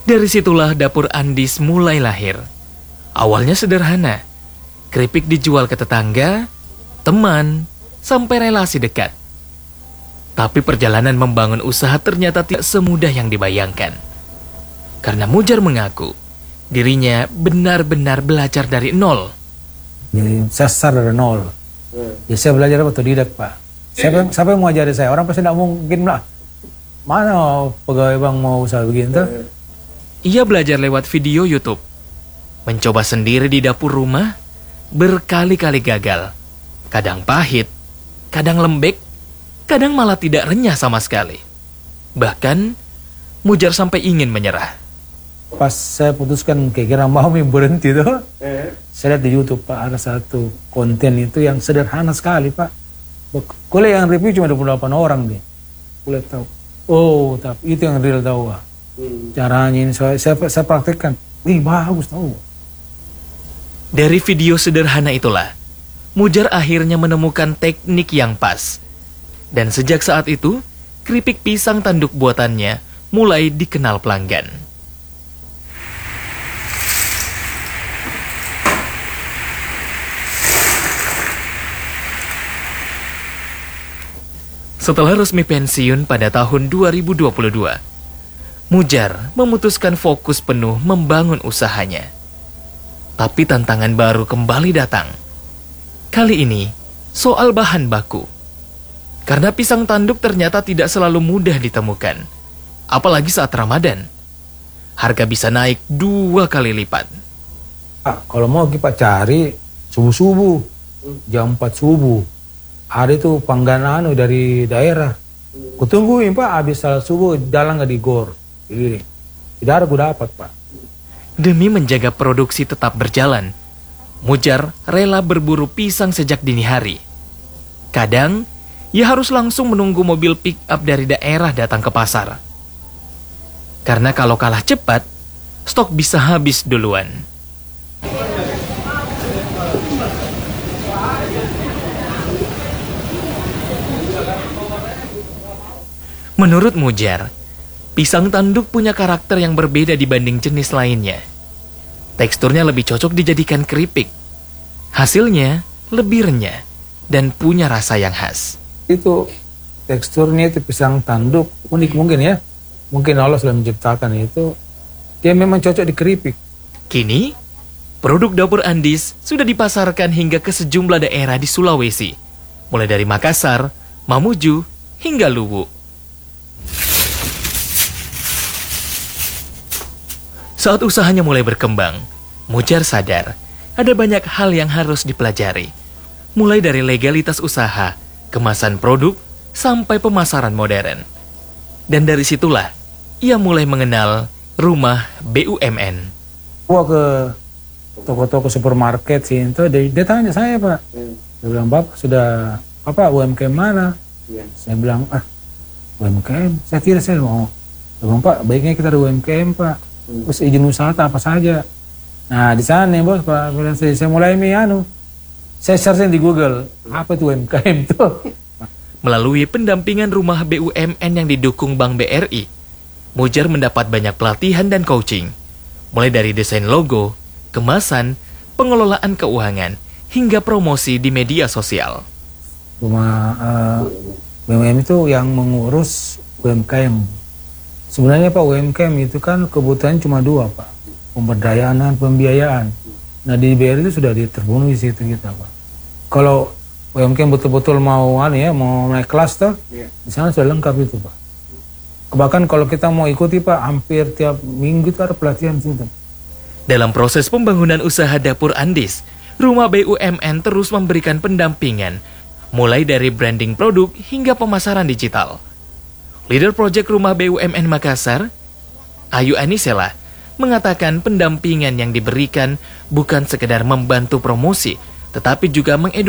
Dari situlah dapur Andis mulai lahir. Awalnya sederhana, keripik dijual ke tetangga, teman, sampai relasi dekat. Tapi perjalanan membangun usaha ternyata tidak semudah yang dibayangkan. Karena Mujar mengaku, dirinya benar-benar belajar dari nol. Jadi saya start dari nol. Jadi saya belajar otodidak, Pak. Siapa yang mau ajari saya? Orang pasti tidak mungkin lah. Mana pegawai bank mau usaha begitu? Ia belajar lewat video YouTube. Mencoba sendiri di dapur rumah, berkali-kali gagal. Kadang pahit, kadang lembek, kadang malah tidak renyah sama sekali. Bahkan, Mujar sampai ingin menyerah. Pas saya putuskan kira-kira mau berhenti tuh, saya lihat di YouTube, Pak, ada satu konten itu yang sederhana sekali, Pak. Kuliah yang review cuma 28 orang deh. Kuliah tahu. Oh, tapi itu yang real tahu, Pak. Caranya ini saya praktekkan. Wih, bagus tahu. Dari video sederhana itulah, Mujar akhirnya menemukan teknik yang pas. Dan sejak saat itu, keripik pisang tanduk buatannya mulai dikenal pelanggan. Setelah resmi pensiun pada tahun 2022, Mujar memutuskan fokus penuh membangun usahanya. Tapi tantangan baru kembali datang. Kali ini, soal bahan baku. Karena pisang tanduk ternyata tidak selalu mudah ditemukan. Apalagi saat Ramadan. Harga bisa naik 2 kali lipat. Pak, kalau mau kita cari subuh-subuh, jam 4 subuh. Ada itu panggangan dari daerah. Kutungguin, Pak, habis salat subuh jalan nggak di gor. Ini tidak ada gue dapat, Pak. Demi menjaga produksi tetap berjalan, Mujar rela berburu pisang sejak dini hari. Kadang, ia harus langsung menunggu mobil pick-up dari daerah datang ke pasar. Karena kalau kalah cepat, stok bisa habis duluan. Menurut Mujar, pisang tanduk punya karakter yang berbeda dibanding jenis lainnya. Teksturnya lebih cocok dijadikan keripik. Hasilnya lebih renyah dan punya rasa yang khas. Itu teksturnya itu pisang tanduk unik mungkin ya. Mungkin Allah sudah menciptakan itu. Dia memang cocok di keripik. Kini, produk dapur Andis sudah dipasarkan hingga ke sejumlah daerah di Sulawesi. Mulai dari Makassar, Mamuju, hingga Luwu. Saat usahanya mulai berkembang, Mujar sadar ada banyak hal yang harus dipelajari. Mulai dari legalitas usaha, kemasan produk, sampai pemasaran modern. Dan dari situlah, ia mulai mengenal rumah BUMN. Gua ke toko-toko supermarket sih, itu dia tanya saya, Pak. Dia bilang, Bapak sudah UMKM mana? Saya bilang, UMKM? Saya tidak, saya mau. Dia bilang, Pak, baiknya kita ada UMKM, Pak. Terus izin usaha apa saja. Nah di sana nih bos, Pak, saya mulai saya searching di Google apa itu UMKM tuh. Melalui pendampingan rumah BUMN yang didukung Bank BRI, Mujar mendapat banyak pelatihan dan coaching, mulai dari desain logo, kemasan, pengelolaan keuangan, hingga promosi di media sosial. Rumah BUMN itu yang mengurus UMKM. Sebenarnya Pak, UMKM itu kan kebutuhannya cuma 2, Pak. Pemberdayaan dan pembiayaan. Nah di BRI itu sudah terpenuhi situ kita, Pak. Kalau UMKM betul-betul mau naik kelas tuh, di sana sudah lengkap itu, Pak. Bahkan kalau kita mau ikuti, Pak, hampir tiap minggu itu ada pelatihan situ. Dalam proses pembangunan usaha dapur Andis, rumah BUMN terus memberikan pendampingan, mulai dari branding produk hingga pemasaran digital. Leader Project Rumah BUMN Makassar, Ayu Anisela, mengatakan pendampingan yang diberikan bukan sekedar membantu promosi, tetapi juga mengedukasi